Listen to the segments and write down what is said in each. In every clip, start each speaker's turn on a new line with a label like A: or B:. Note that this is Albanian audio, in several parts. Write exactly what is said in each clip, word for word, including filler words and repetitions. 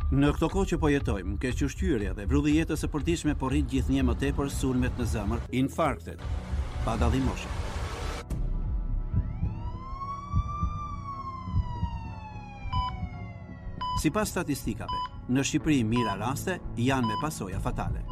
A: Në këto kohë që po jetojmë, kequshqyrja dhe vrulli jetës së përditshme po rrit gjithnjë më tepër sulmet në zemër, infarktet, pa dallim moshe. Sipas statistikave, në Shqipëri mira raste janë me pasoja fatale.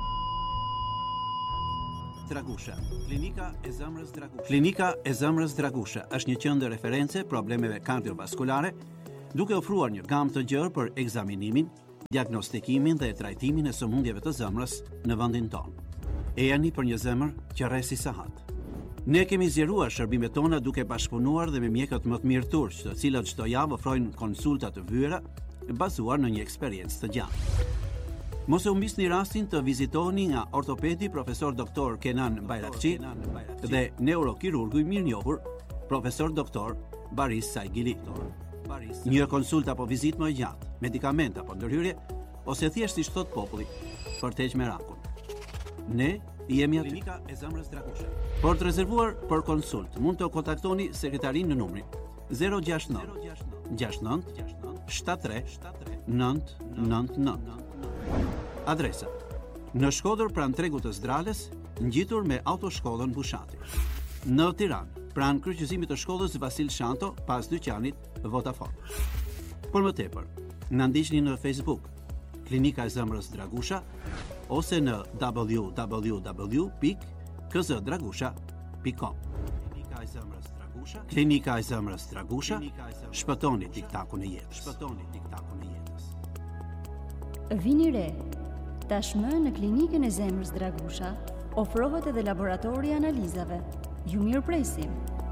A: Dragusha, klinika e zemrës Dragusha. Klinika e zemrës Dragusha është një qendër reference problemeve kardiovaskulare, duke ofruar një gamë të gjerë për ekzaminimin, diagnostikimin dhe trajtimin e sëmundjeve të zemrës në vendin tonë. E jani për një zemër që rresi sahat. Ne kemi zgjeruar shërbimet tona duke bashkëpunuar dhe me mjekët më të mirë turq, të cilët çdo javë ofrojnë konsulta të vyera bazuar në një eksperiencë të gjatë. Mos e humbisni rastin të vizitoni nga ortopedi profesor doktor Kenan Bayrakçi dhe neurokirurgu i mirënjohur profesor doktor Baris Saigili. Një konsulta apo vizitë më e gjatë, medikament apo ndërhyrje, ose thjesht si thot populli, për të heqë merakun. Ne jemi aty. Klinika e zemrës Dragusha. Por të rezervuar për konsult, mund të kontaktoni sekretarin në numrin zero gjasht nëntë gjasht nëntë shtatëdhjetë tre nëntë nëntë nëntë. Adresa: në Shkodër pranë tregut të Zdrales, ngjitur me autoshkollën Bushati. Në Tiranë, pranë kryqëzimit të shkollës Vasil Shanto, pas dyqanit Vodafone. Por më tepër, na ndiqni në Facebook, Klinika e zemrës Dragusha, ose në w w w pikë k z dragusha pikë com. Klinika e zemrës Dragusha, Klinika e zemrës Dragusha, shpëtoni tiktakun e jetës. Shpëtoni tiktakun e jetës.
B: Vini re, tashmë në Klinikën e zemrës Dragusha ofrohet edhe laboratori i analizave. Ju mirëpresim.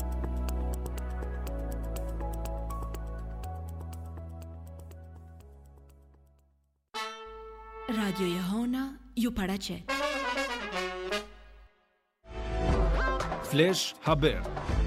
C: Radio Jehona ju paraqet.
D: Flash Haber.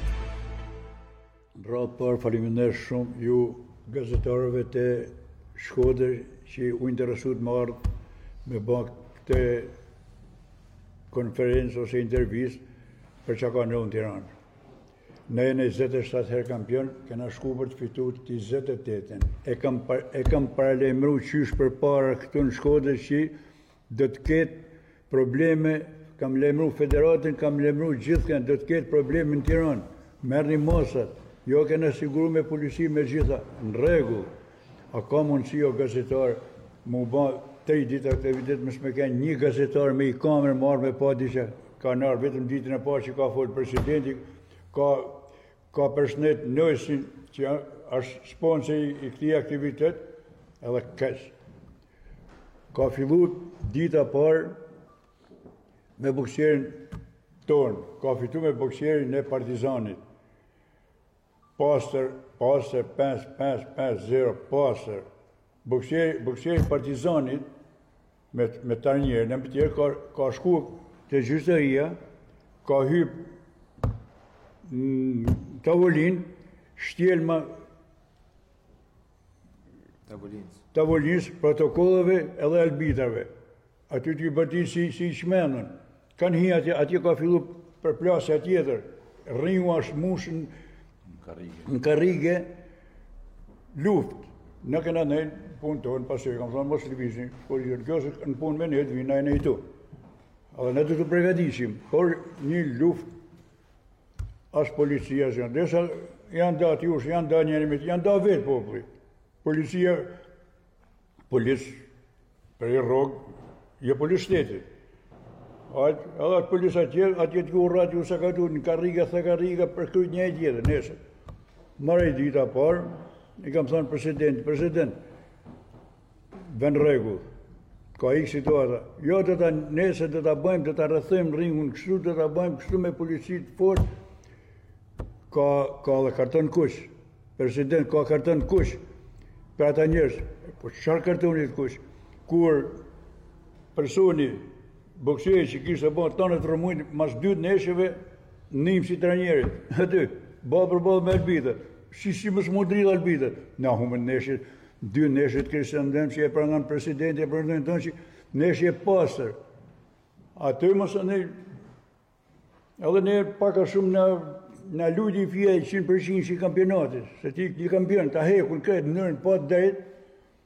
E: Rapor, faleminderit shumë ju gazetarëve të Shkodër që u interesuat më ardh me bë këtë konferencë ose intervistë për çka ka në Tiranë. Ne në njëzet e shtatë herë kampion, kena shku për të fituar të njëzet e tetën. E kam e kam paralajmëruar qysh përpara këtu në Shkodër që do të ketë probleme, kam lajmëruar federatën, kam lajmëruar gjithkën, do të ketë probleme në Tiranë. Merrni mosat, jo kena siguruar me polici me gjitha, në rregull. A ka mundësi o gazetar mu bë tre ditë aktivitet më s'me kanë një gazetar me i kamerë marrë me pa diçka. Ka nërë vetëm ditën e parë që ka folë presidenti, ka, ka përshëndet nësin që është sponsor i këtij aktivitet, edhe kësh. Ka filluar dita parë me boksierin tonë, ka fitu me boksierin e Partizanit. Pastër, pastër, pesë pesë pesë zero, pastër. Boksieri, boksieri Partizanit, me, me tarnjerë, në më tjerë, ka, ka shku të gjyqësia, ka hyp në tavolin, shtjelma tavolins, protokolleve edhe albitrave. Aty t'ju bërtin si, si shmenën. Kanë hi atje, atje ka fillu për plasja tjetër. Ringu është mushën në karrige, luft. Në këna nejnë punë tonë, pasë kam thonë mos lëvizin, por kjo është në punë me ne të vinë në i tu. Edhe ne du të pregadishim, por një luft as policia zë janë. Desa janë da t'jush, janë da njerëmit, janë da vetë populli. Policia, polis, për i rogë, je polis shtetit. Edhe atë polis atje, atje t'ju urrat ju se ka tu në karriga, thë karriga, për kërët një e tjetër, nese. Mare i dita parë, i kam thonë president, president, vën rregull, ka ikë situata. Jo të ta nese të ta bëjmë, të ta rrethojmë ringun kështu, të ta bëjmë kështu me policit fort. Ka, ka dhe karton kush. President, ka karton kush. Për ata njerëz, po çfarë kartonit kush? Kur personi, boksieri që kishte bën tonë të rëmujnë mas dy neshëve, nim si trajnerit. Aty, ball për ball me arbitrat. Si si mos mund drill arbitrat. Na humbën neshët, dy neshët kishte ndem që e pranon presidenti, e pranon tonë që neshë e pastër. Aty mos ne edhe ne pak a shumë na na lujti fije cent për cent si kampionatit, se ti një kampion ta hekun këtë në mënyrën pa drejt,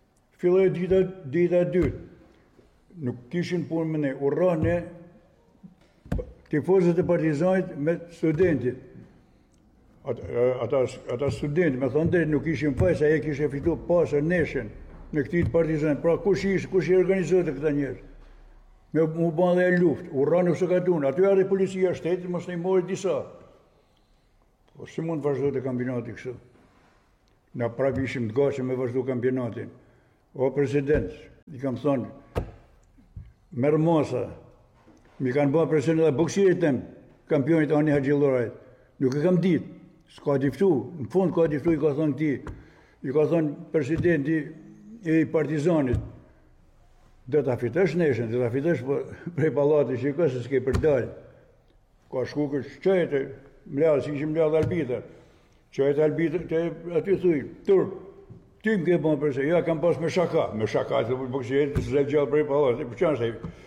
E: filloi dita, dita e dytë. Nuk kishin punë me ne, urra ne tifozët e Partizanit me studentit. Ata, ata studenti, me thonë drejt, nuk ishin faj, sa e kishe fitu pasër neshen në këti Partizanit. Pra kush ishë, kush i organizohet e këta njerë? Me mu ban dhe e luft, urra nuk se ka tunë. Aty arë policia shtetit, mos në i mori disa. Po si mund të vazhdojt e kampionati kështu? Na prap ishim të gashëm me vazhdu kampionatin. O president, i kam thonë, merë mosa, mi kanë bëha president dhe boksirit tem, kampionit Ani Haxhillorajt. Nuk e kam ditë, s'ka diftu, në fund ka diftu, i ka thonë këti, i ka thonë presidenti i Partizanit, dhe ta fitesh neshen, dhe ta fitesh prej pallati, që i ka se s'ke për dalë. Ka shku kështë qëjtë, mladë, si ishim mladë arbitër. Qëjtë arbitër, të aty thuj, turp, ty më ke bënë përse, ja kam pas me shaka, me shaka, të boksirit, s'le gjallë prej pallati, për qanë se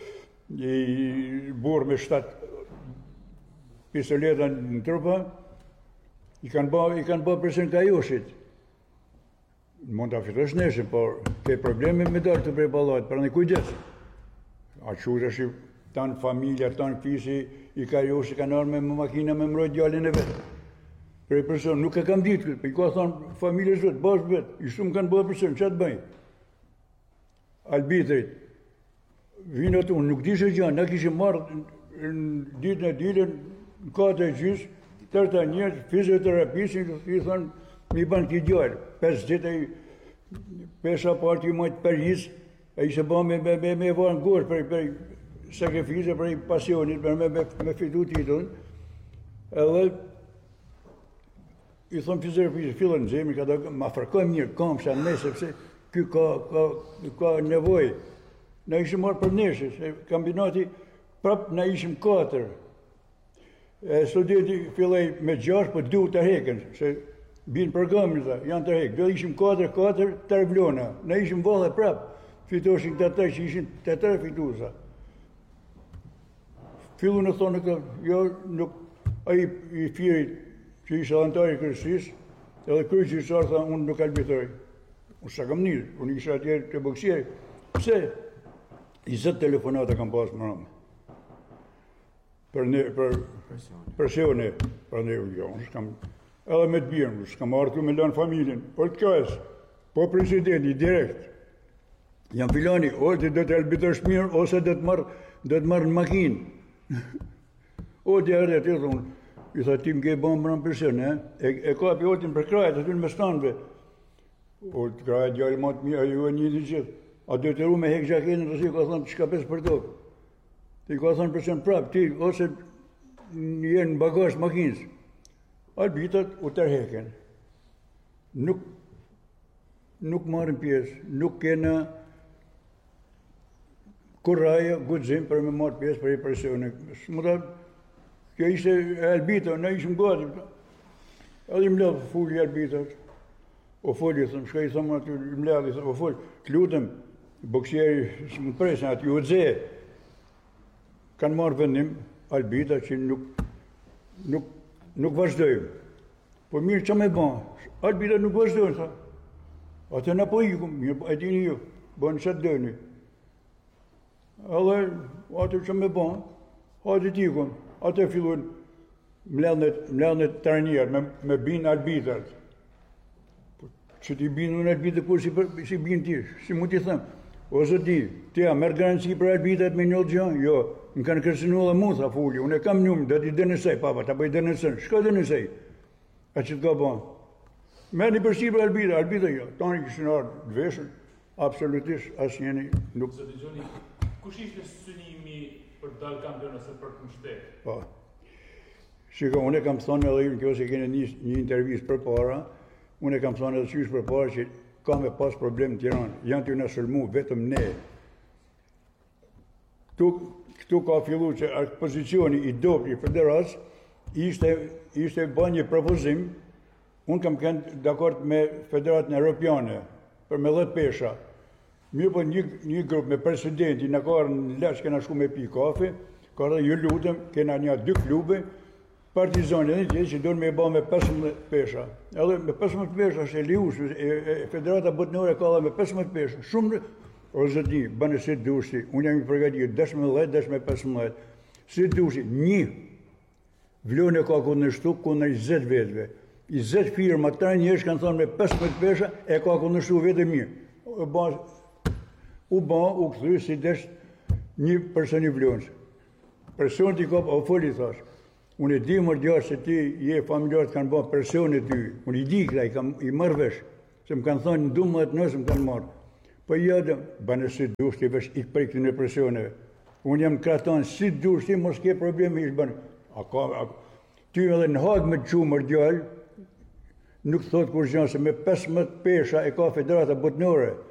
E: i burë me shtatë pistoleta në trupa, i kanë bë, i kanë bë përse në kajushit. Mund të fitosh neshin, por ke probleme me darë të prej pallati, pra në kujdes. A qurë është tanë familja, tanë fisi, i kajushit, kanë arme me makina me mrojt djallin e vetë. Prej person, nuk e kam ditë këtë, për i ka thonë familjes vetë, bashkë vetë, i shumë kanë bëhe person, që të bëjnë? Albitrit, vinë atë unë, nuk dishe gjanë, na kishim marrë në ditën e dilën, në kate e gjysë, tërta njërë, fizioterapisin, i thonë, mi banë këti gjallë, pesë ditë e pesha partë i majtë përgjis, e i se banë me, me, me, me varë në gorë për, për sakrifise, për pasionit, për me, me, me fitu titullin, edhe i thonë fizioterapisë, fillën në zemri, ka da ma fërkojmë njërë, kam shë ne, sepse ky ka, ka, ka nevoj. Na ishim marrë për neshë, se kampionati prap na ishim katër. E studenti fillej me gjashtë, po du të heken, se binë programin, janë të hekë. Do ishim katër, katër, të revlona. Na ishim vallë prap, fitoshin të të që ishin të të fitusa. Fillu në thonë këtë, jo, nuk, a i, i firit, që ishe antari kërësis, edhe kërë që isharë, tha, unë nuk arbitoj. Unë s'ka kam njërë, unë ishe atjerë të boksjeri. Pse? I zëtë telefonata kam pasë më rëmë. Për ne, për presione, për ne, jo, unë s'kam, edhe me të bjerë, unë s'kam artu me lanë familjen. Por të kajës, po presidenti, direkt, jam filani, o, të do të arbitër shmirë, ose do të marrë, do të marrë në makinë. O, të jarë, të thonë, i tha ti më ke bëmë më në person, e, e ka për otin për krajët, aty në me stanëve. O, të krajët gjallë matë mirë, a ju e një një gjithë. A do të ru me hek gjaketin, të si ka thonë, që ka pesë për tokë. Ti ka thonë person prapë, ti, ose jenë në bagajsh makinës. Albitat u tërheken. Nuk, nuk marrin pjesë, nuk kena kuraja, gudzim për me marrë pjesë për i presione. Smuta, kjo ishte albita, ne ishëm gati. Edhe i mledhë fulli albitat. O fulli, thëmë, shka i thëmë aty, i mledhë, o fulli, të lutëm, boksieri, së më presën, aty u dze, kanë marrë vendim albita që nuk, nuk, nuk vazhdojmë. Po mirë që me banë, albita nuk vazhdojnë, tha. Ate në po ikum, mirë, e dini ju, banë që të dojni. Edhe, atë që me banë, hajtë t'ikum. Ate fillun mledhët të rënjerë, me, me binë albitat. Që ti binë unë albitat, kur si, si binë ti, si mu ti thëmë. Ose ti, ti a merë garanci për albitat me një gjënë? Jo, më kanë kërcënu dhe mu, tha fulli, unë e kam njumë, dhe ti dënësej, papa, ta bëj dënësën. Shka dënësej? A që t'ka banë? Merë një përsi për albitat, albitat jo. Tani këshën ardë dveshën, absolutisht asë njeni nuk...
F: Zoti Gjoni, kush ishte synimi për të dalë kampion ose për të mbështetur?
E: Po. Shiko, unë e kam thonë edhe ju, kjo se kene një, një intervjist për para, unë e kam thonë edhe qysh për para që ka me pas problem në Tiranë, janë të në sëlmu vetëm ne. Këtu, këtu ka fillu që pozicioni i dopë i federatës ishte, ishte bën një propozim, unë kam kënë dakord me federatën europiane, për me dhjetë pesha. Mirë po një, një grupë me presidenti në karë në lesh kena shku me pi kafe, ka dhe ju lutëm, kena një dy klube, partizani dhe që që donë me ba me pesëmbëdhjetë pesha. Edhe me pesëmbëdhjetë pesha është e liush, e Federata Botnore ka dhe me pesëmbëdhjetë pesha. Shumë, o zëti, bënë si dushi, unë jam i përgatirë, dëshme dhjetë, dëshme pesëmbëdhjetë. Si dushi, një, vlone ka kundërshtu kundër njëzet vetëve. njëzet firma, të njërës kanë thonë me pesëmbëdhjetë pesha, e ka kundërshtu vetëm një. U ba, u këthy, si desh një person i vlonës. Person t'i ka, o foli thash. Unë e di mërgjarë se ti je familjarët kanë ba personit ty. Unë i di këta, i, kam, i marrë vesh. Se më kanë thonë në du mëdhjetë nësë më kanë marrë. Po jadë, banë si dush t'i vesh i prej këtine personeve. Unë jam kratanë si dush t'i mos ke problemi ishë banë. A ka, a, ty edhe në hagë me të qumë mërgjallë, nuk thotë kur gjanë se me pesëmbëdhjetë pesha e ka Federata Botnore.